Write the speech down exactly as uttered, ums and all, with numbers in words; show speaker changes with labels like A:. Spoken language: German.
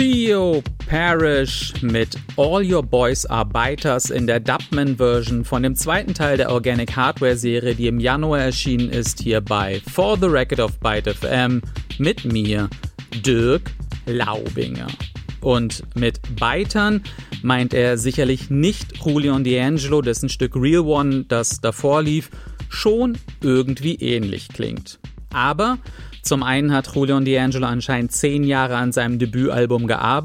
A: Theo Parrish mit All Your Boys Are Biters in der Dubman-Version von dem zweiten Teil der Organic Hardware-Serie, die im Januar erschienen ist, hier bei For the Record of Byte F M mit mir, Dirk Laubinger. Und mit Bitern meint er sicherlich nicht Julian D'Angelo, dessen Stück Real One, das davor lief, schon irgendwie ähnlich klingt. Aber zum einen hat Julian D'Angelo anscheinend zehn Jahre an seinem Debütalbum gearbeitet,